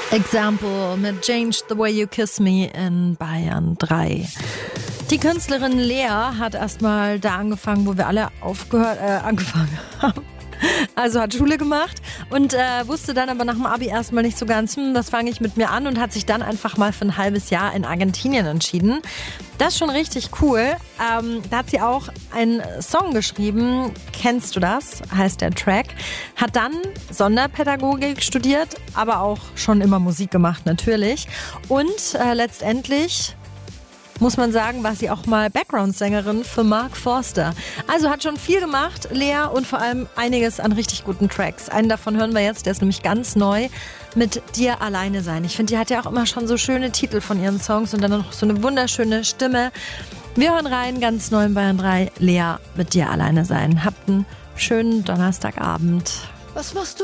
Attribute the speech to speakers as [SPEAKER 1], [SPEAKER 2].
[SPEAKER 1] Example mit Change the Way You Kiss Me in Bayern 3. Die Künstlerin Lea hat erstmal da angefangen, wo wir alle angefangen haben. Also hat Schule gemacht und wusste dann aber nach dem Abi erstmal nicht so ganz, das fange ich mit mir an, und hat sich dann einfach mal für ein halbes Jahr in Argentinien entschieden. Das ist schon richtig cool. Da hat sie auch einen Song geschrieben, Kennst du das? Heißt der Track. Hat dann Sonderpädagogik studiert, aber auch schon immer Musik gemacht natürlich. Und letztendlich, muss man sagen, war sie auch mal Background-Sängerin für Mark Forster. Also hat schon viel gemacht, Lea, und vor allem einiges an richtig guten Tracks. Einen davon hören wir jetzt, der ist nämlich ganz neu, mit Dir alleine sein. Ich finde, die hat ja auch immer schon so schöne Titel von ihren Songs und dann noch so eine wunderschöne Stimme. Wir hören rein, ganz neu in Bayern 3, Lea mit Dir alleine sein. Habt einen schönen Donnerstagabend.
[SPEAKER 2] Was machst du?